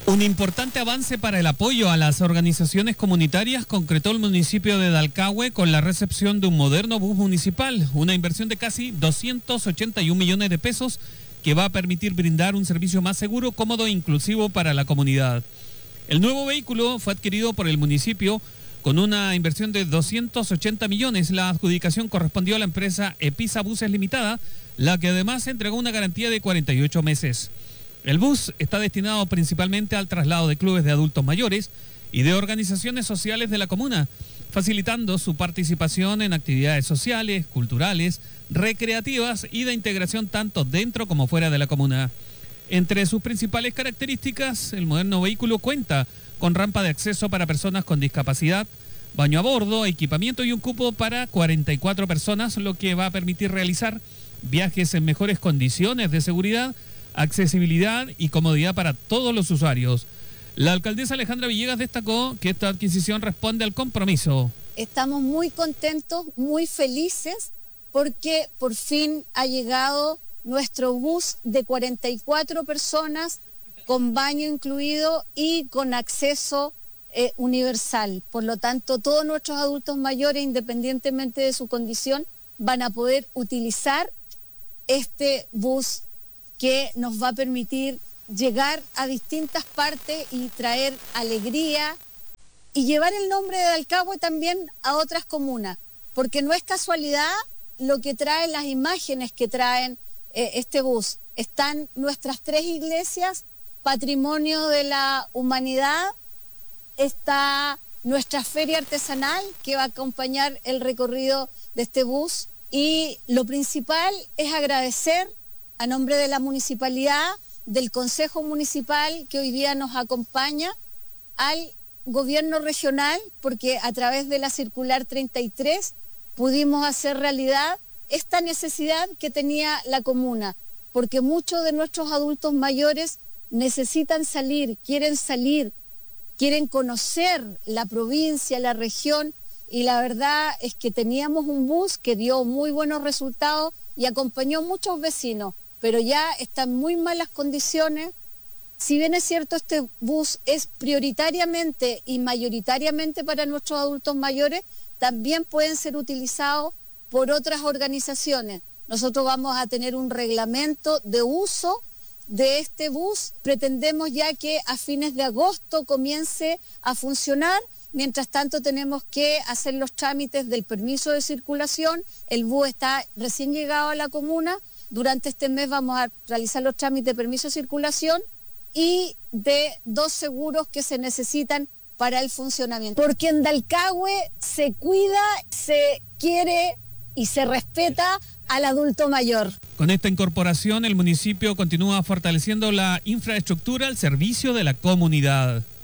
Un importante avance para el apoyo a las organizaciones comunitarias concretó el municipio de Dalcahue con la recepción de un moderno bus municipal, una inversión de casi 281 millones de pesos que va a permitir brindar un servicio más seguro, cómodo e inclusivo para la comunidad. El nuevo vehículo fue adquirido por el municipio con una inversión de 280 millones. La adjudicación correspondió a la empresa Episa Buses Limitada, la que además entregó una garantía de 48 meses. El bus está destinado principalmente al traslado de clubes de adultos mayores y de organizaciones sociales de la comuna, facilitando su participación en actividades sociales, culturales, recreativas y de integración tanto dentro como fuera de la comuna. Entre sus principales características, el moderno vehículo cuenta con rampa de acceso para personas con discapacidad, baño a bordo, equipamiento y un cupo para 44 personas, lo que va a permitir realizar viajes en mejores condiciones de seguridad, accesibilidad y comodidad para todos los usuarios. La alcaldesa Alejandra Villegas destacó que esta adquisición responde al compromiso. Estamos muy contentos, muy felices, porque por fin ha llegado nuestro bus de 44 personas con baño incluido y con acceso universal. Por lo tanto, todos nuestros adultos mayores, independientemente de su condición, van a poder utilizar este bus que nos va a permitir llegar a distintas partes y traer alegría y llevar el nombre de Dalcahue también a otras comunas, porque no es casualidad lo que traen las imágenes que traen este bus. Están nuestras 3 iglesias, patrimonio de la humanidad, está nuestra feria artesanal que va a acompañar el recorrido de este bus, y lo principal es agradecer a nombre de la municipalidad, del Consejo Municipal que hoy día nos acompaña, al gobierno regional, porque a través de la circular 33 pudimos hacer realidad esta necesidad que tenía la comuna, porque muchos de nuestros adultos mayores necesitan salir, quieren conocer la provincia, la región, y la verdad es que teníamos un bus que dio muy buenos resultados y acompañó a muchos vecinos, pero ya está en muy malas condiciones. Si bien es cierto, este bus es prioritariamente y mayoritariamente para nuestros adultos mayores, también pueden ser utilizados por otras organizaciones. Nosotros vamos a tener un reglamento de uso de este bus. Pretendemos ya que a fines de agosto comience a funcionar. Mientras tanto tenemos que hacer los trámites del permiso de circulación. El bus está recién llegado a la comuna. Durante este mes vamos a realizar los trámites de permiso de circulación y de 2 seguros que se necesitan para el funcionamiento. Porque en Dalcahue se cuida, se quiere y se respeta al adulto mayor. Con esta incorporación, el municipio continúa fortaleciendo la infraestructura al servicio de la comunidad.